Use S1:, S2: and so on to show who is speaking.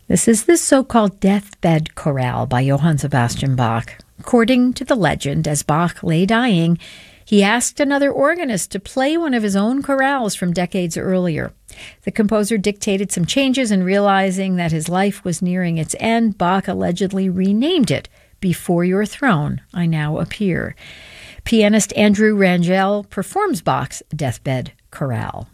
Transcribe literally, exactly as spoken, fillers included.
S1: This is the so-called deathbed chorale by Johann Sebastian Bach. According to the legend, as Bach lay dying, he asked another organist to play one of his own chorales from decades earlier. The composer dictated some changes, and realizing that his life was nearing its end, Bach allegedly renamed it Before Your Throne, I Now Appear. Pianist Andrew Rangel performs Bach's deathbed chorale.